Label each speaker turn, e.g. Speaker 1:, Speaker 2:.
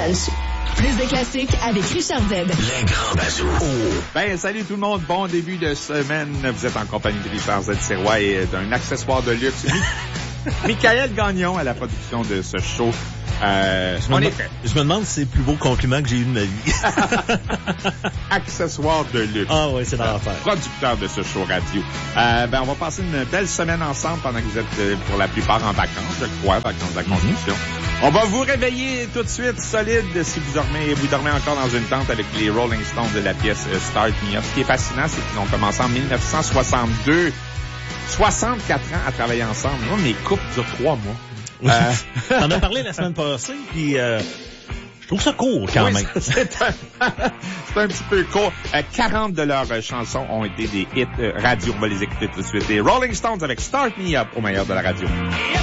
Speaker 1: Lunch. Plus de classiques avec Richard Z.
Speaker 2: Les grands bazous.
Speaker 3: Ben, salut tout le monde. Bon début de semaine. Vous êtes en compagnie de Richard Z. Sirois et d'un accessoire de luxe. Michael Gagnon à la production de ce show.
Speaker 4: Je me demande si c'est le plus beau compliment que j'ai eu de ma vie.
Speaker 3: Accessoire de luxe.
Speaker 4: Ah ouais, c'est dans l'affaire.
Speaker 3: Producteur de ce show radio. Ben, on va passer une belle semaine ensemble pendant que vous êtes pour la plupart en vacances, je crois, vacances de la construction. On va vous réveiller tout de suite solide si vous dormez encore dans une tente avec les Rolling Stones de la pièce Start Me Up. Ce qui est fascinant, c'est qu'ils ont commencé en 1962. 64 ans à travailler ensemble. Moi, mes couples durent 3 mois.
Speaker 4: T'en as parlé la semaine passée, puis je trouve ça court quand même.
Speaker 3: C'est un petit peu court. 40 de leurs chansons ont été des hits radio. On va les écouter tout de suite. Les Rolling Stones avec Start Me Up au meilleur de la radio.